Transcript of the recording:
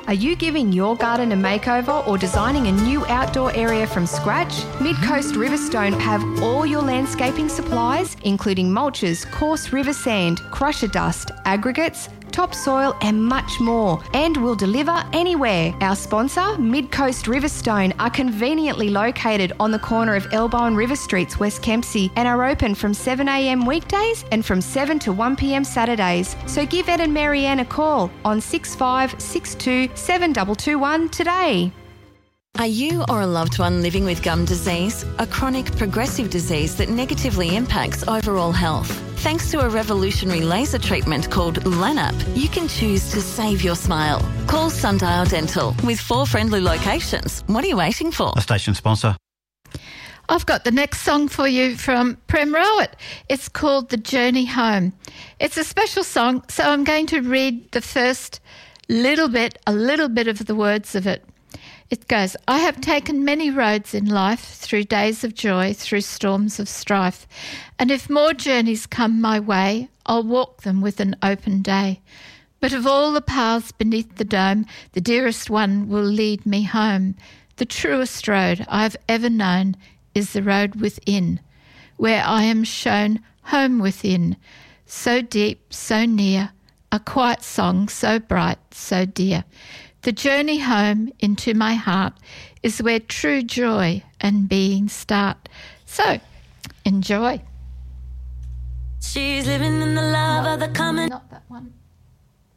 Are you giving your garden a makeover or designing a new outdoor area from scratch? Mid-Coast Riverstone have all your landscaping supplies, including mulches, coarse river sand, crusher dust, aggregates, topsoil and much more, and will deliver anywhere. Our sponsor, Mid-Coast Riverstone, are conveniently located on the corner of Elbow and River Streets, West Kempsey, and are open from 7am weekdays and from 7 to 1pm Saturdays. So give Ed and Marianne a call on 6562 7221 today. Are you or a loved one living with gum disease, a chronic progressive disease that negatively impacts overall health? Thanks to a revolutionary laser treatment called LANAP, you can choose to save your smile. Call Sundial Dental with 4 friendly locations. What are you waiting for? A station sponsor. I've got the next song for you from Prem Rowett. It's called The Journey Home. It's a special song, so I'm going to read the first a little bit of the words of it. It goes, I have taken many roads in life, through days of joy, through storms of strife. And if more journeys come my way, I'll walk them with an open day. But of all the paths beneath the dome, the dearest one will lead me home. The truest road I've ever known is the road within, where I am shown home within. So deep, so near, a quiet song so bright, so dear. The journey home into my heart is where true joy and being start. So, enjoy. She's living in the love of the common. Not that one.